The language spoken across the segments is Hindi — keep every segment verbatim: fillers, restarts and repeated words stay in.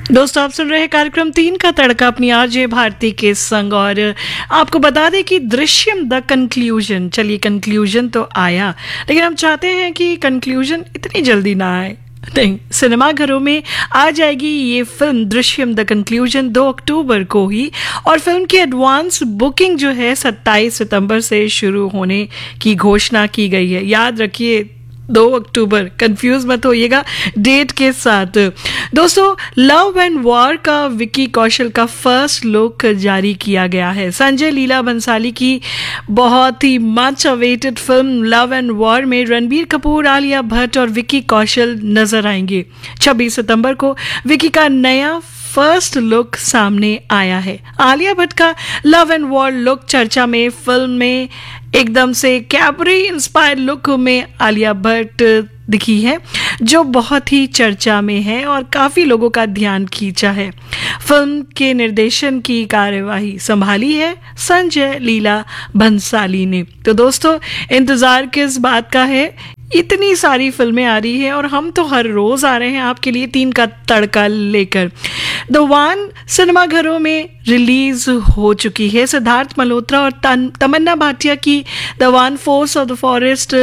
दोस्तों आप सुन रहे हैं कार्यक्रम तीन का तड़का अपनी आरजे भारती के संग। और आपको बता दें कि दृश्यम द कंक्लूजन, चलिए कंक्लूजन तो आया, लेकिन हम चाहते हैं कि कंक्लूजन इतनी जल्दी ना आए। नहीं, सिनेमाघरों में आ जाएगी ये फिल्म दृश्यम द कंक्लूजन दो अक्टूबर को ही। और फिल्म की एडवांस बुकिंग जो है सत्ताईस सितंबर से शुरू होने की घोषणा की गई है। याद रखिए दो अक्टूबर, कंफ्यूज मत होइएगा डेट के साथ। दोस्तों, लव एंड वॉर का विक्की कौशल का फर्स्ट लुक जारी किया गया है। संजय लीला बंसाली की बहुत ही much awaited film love and war में रणबीर कपूर, आलिया भट्ट और विक्की कौशल नजर आएंगे। छब्बीस सितंबर को विक्की का नया फर्स्ट लुक सामने आया है। आलिया भट्ट का लव एंड वॉर लुक चर्चा में। फिल्म में एकदम से कैबरे इंस्पायर्ड लुक में आलिया भट्ट दिखी है, जो बहुत ही चर्चा में है और काफी लोगों का ध्यान खींचा है। फिल्म के निर्देशन की कार्यवाही संभाली है संजय लीला भंसाली ने। तो दोस्तों, इंतजार किस बात का है? इतनी सारी फिल्में आ रही है और हम तो हर रोज आ रहे हैं आपके लिए तीन का तड़का लेकर। द वान सिनेमाघरों में रिलीज हो चुकी है। सिद्धार्थ मल्होत्रा और तमन्ना भाटिया की the one force of the forest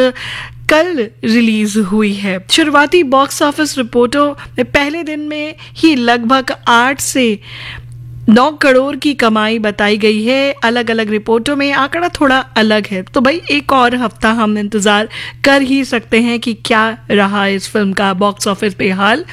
कल रिलीज हुई है। शुरुआती बॉक्स ऑफिस रिपोर्टों में पहले दिन में ही लगभग आठ से नौ करोड़ की कमाई बताई गई है। अलग अलग रिपोर्टों में आंकड़ा थोड़ा अलग है, तो भाई एक और हफ्ता हम इंतजार कर ही सकते हैं कि क्या रहा इस फिल्म का बॉक्स ऑफिस पे हाल।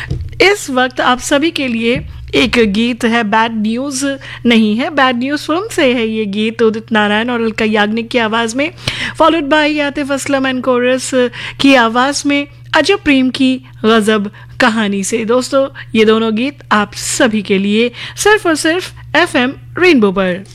इस वक्त आप सभी के लिए एक गीत है, बैड न्यूज नहीं है, बैड न्यूज फिल्म से है ये गीत, उदित नारायण और अलका याग्निक की आवाज में, followed by Atif Aslam and coarse की आवाज में अजब प्रेम की गजब कहानी से। दोस्तों, ये दोनों गीत आप सभी के लिए सिर्फ और सिर्फ एफ एम रेनबो पर।